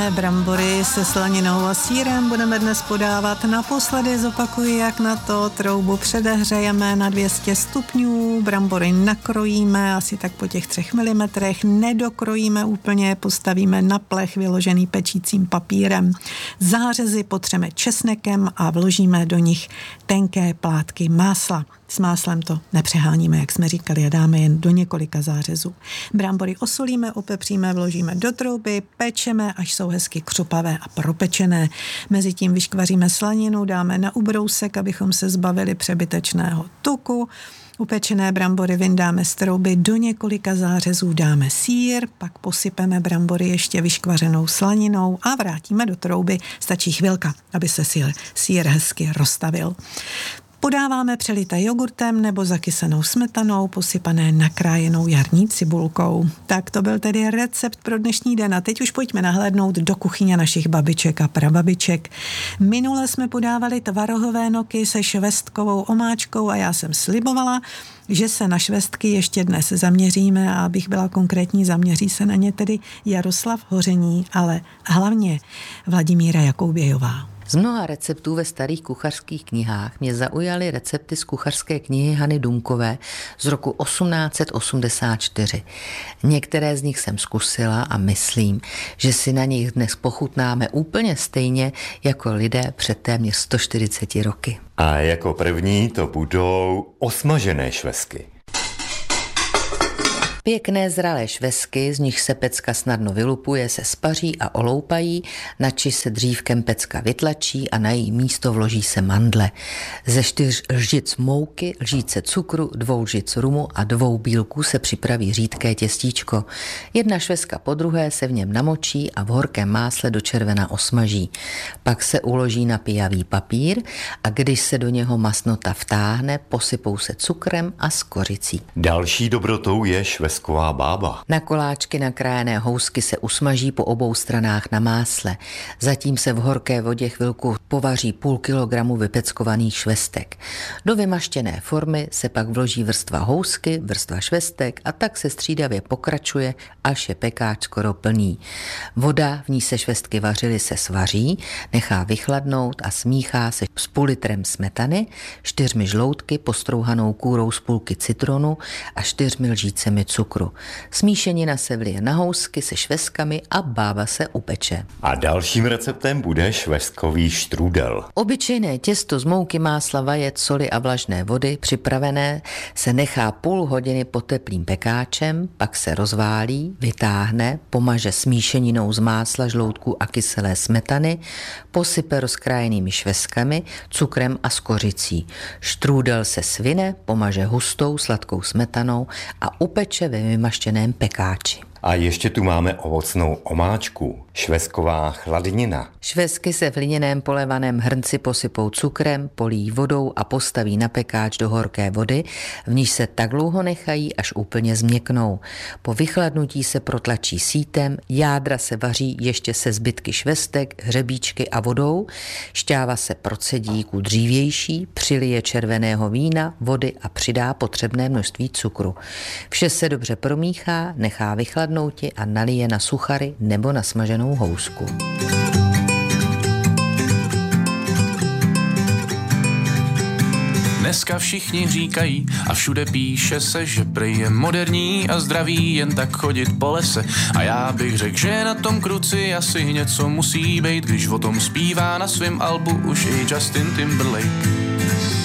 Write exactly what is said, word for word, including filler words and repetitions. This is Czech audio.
Brambory se slaninou a sýrem budeme dnes podávat. Naposledy zopakuji, jak na to. Troubu předehřejeme na dvě stě stupňů, brambory nakrojíme asi tak po těch třech milimetrech, nedokrojíme úplně, postavíme na plech vyložený pečícím papírem. Zářezy potřeme česnekem a vložíme do nich tenké plátky másla. S máslem to nepřeháníme, jak jsme říkali, a dáme jen do několika zářezů. Brambory osolíme, opepříme, vložíme do trouby, pečeme, až jsou hezky křupavé a propečené. Mezitím vyškvaříme slaninu, dáme na ubrousek, abychom se zbavili přebytečného tuku. Upečené brambory vyndáme z trouby, do několika zářezů dáme sýr, pak posypeme brambory ještě vyškvařenou slaninou a vrátíme do trouby. Stačí chvilka, aby se sýr, sýr hezky roztavil. Podáváme přelité jogurtem nebo zakysanou smetanou, posypané nakrájenou jarní cibulkou. Tak to byl tedy recept pro dnešní den a teď už pojďme nahlédnout do kuchyně našich babiček a prababiček. Minule jsme podávali tvarohové noky se švestkovou omáčkou a já jsem slibovala, že se na švestky ještě dnes zaměříme a abych byla konkrétní, zaměří se na ně tedy Jaroslav Hoření, ale hlavně Vladimíra Jakoubějová. Z mnoha receptů ve starých kuchařských knihách mě zaujaly recepty z kuchařské knihy Hany Dunkové z roku osmnáct set osmdesát čtyři. Některé z nich jsem zkusila a myslím, že si na nich dnes pochutnáme úplně stejně jako lidé před téměř sto čtyřiceti roky. A jako první to budou osmažené švestky. Pěkné zralé švestky, z nich se pecka snadno vylupuje, se spaří a oloupají, nači se dřívkem pecka vytlačí a na její místo vloží se mandle. Ze čtyř lžic mouky, lžíce cukru, dvou lžic rumu a dvou bílků se připraví řídké těstíčko. Jedna švestka po druhé se v něm namočí a v horkém másle do červena osmaží. Pak se uloží na pijavý papír a když se do něho masnota vtáhne, posypou se cukrem a s kořicí. Další dobrotou je švestka Švestková bába. Na koláčky nakrájené housky se usmaží po obou stranách na másle. Zatím se v horké vodě chvilku povaří půl kilogramu vypeckovaných švestek. Do vymaštěné formy se pak vloží vrstva housky, vrstva švestek a tak se střídavě pokračuje, až je pekáč skoro plný. Voda, v ní se švestky vařily, se svaří, nechá vychladnout a smíchá se s půl litrem smetany, čtyřmi žloutky, postrouhanou kůrou z půlky citronu a čtyřmi lžícemi cukru. Smíšenina se vlije na housky se švestkami a bába se upeče. A dalším receptem bude švestkový štrůdel. Obyčejné těsto z mouky, másla, vajec, soli a vlažné vody připravené se nechá půl hodiny pod teplým pekáčem, pak se rozválí, vytáhne, pomaže smíšeninou z másla, žloutku a kyselé smetany, posype rozkrájenými švestkami, cukrem a s kořicí. Štrůdel se svine, pomaže hustou sladkou smetanou a upeče ve vymaštěném pekáči. A ještě tu máme ovocnou omáčku, švestková chladnina. Švestky se v hliněném polevaném hrnci posypou cukrem, polí vodou a postaví na pekáč do horké vody, v níž se tak dlouho nechají, až úplně změknou. Po vychladnutí se protlačí sítem, jádra se vaří ještě se zbytky švestek, hřebíčky a vodou, šťáva se procedí ku dřívější, přilije červeného vína, vody a přidá potřebné množství cukru. Vše se dobře promíchá, nechá vychladnout a nalije na suchary nebo na smaženou housku. Dneska všichni říkají a všude píše se, že prej je moderní a zdravý jen tak chodit po lese. A já bych řekl, že na tom kruci asi něco musí být, když o tom zpívá na svém albu už i Justin Timberlake.